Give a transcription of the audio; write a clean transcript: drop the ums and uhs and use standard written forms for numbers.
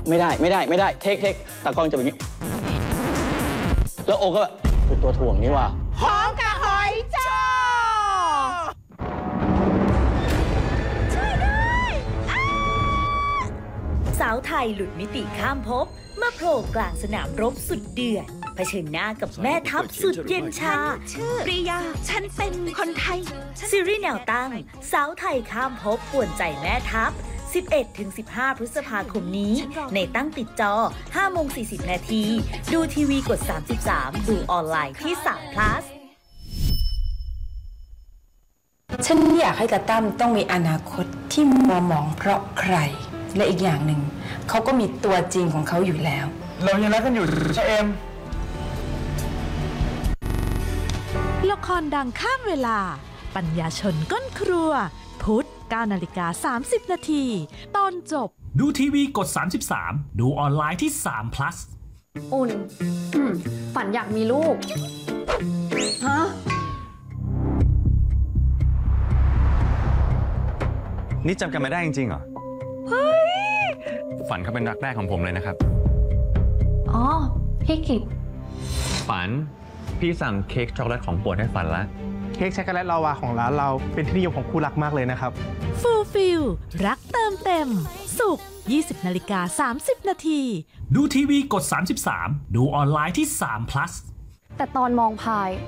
ไม่ได้เทคตากล้องจะแบบนี้แล้วโอก็แบบคือตัวถ่วงนี่ว่าหอมกับหอยจ้อช่วยด้วยสาวไทยหลุดมิติข้ามภพมาโผล่กลางสนามรบสุดเดือดเผชิญหน้ากับแม่ทัพสุดเย็นชาชื่อปริยาฉันเป็นคนไทยซีรีส์แนวตั้งสาวไทยข้ามภพป่วนใจแม่ทัพ 11-15 พฤษภาคมนี้ในตั้งติดจอ 5:40 นาทีดูทีวีกด 33 ดูออนไลน์ที่3 plus ฉันอยากให้ตาตั้มต้องมีอนาคตที่มัวหมองเพราะใคร และอีกอย่างหนึ่งเขาก็มีตัวจริงของเขาอยู่แล้วเรายังรักกันอยู่ใช่เอ็มละครดังข้ามเวลา ปัญญาชนก้นครัว พุธ 9:30 นาทีตอนจบดูทีวีกด 33 ดูออนไลน์ที่3 plus อุ่นฝันอยากมีลูก ฮะนี่จำกันไม่ได้จริงๆเหรอเฮ้ยฝันเขาเป็นรักแรกของผมเลยนะครับอ๋อ พี่กิตฝัน พี่สั่งเค้กช็อกโกแลตของโปรดให้ฝันละเค้กช็อกโกแลตลาวาของร้านเราเป็นที่นิยมของคู่รักมากเลยนะครับฟูลฟิลรักเติมเต็ม สุกร์ 20:30 นาทีดูทีวีกด 33 ดูออนไลน์ที่3 plus แต่ตอนมองพาย